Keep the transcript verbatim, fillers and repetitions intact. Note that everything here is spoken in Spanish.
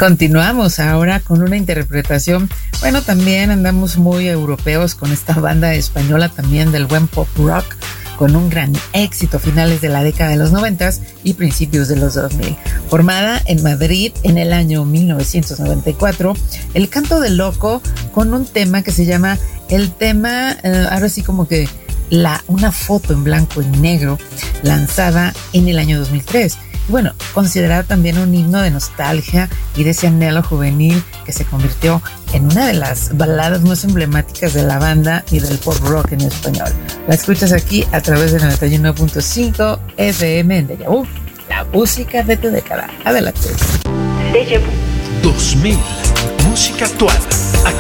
Continuamos ahora con una interpretación, bueno, también andamos muy europeos con esta banda española también del buen pop rock, con un gran éxito a finales de la década de los noventas y principios de los dos mil. Formada en Madrid en el año mil novecientos noventa y cuatro, El Canto del Loco, con un tema que se llama el tema, eh, ahora sí como que la, una foto en blanco y negro, lanzada en el año dos mil tres. Y bueno, considerada también un himno de nostalgia y de ese anhelo juvenil que se convirtió en una de las baladas más emblemáticas de la banda y del pop rock en español. La escuchas aquí a través de noventa y uno punto cinco F M en Deja Vu, la música de tu década. Adelante. Deja Vu. dos mil, música actual, aquí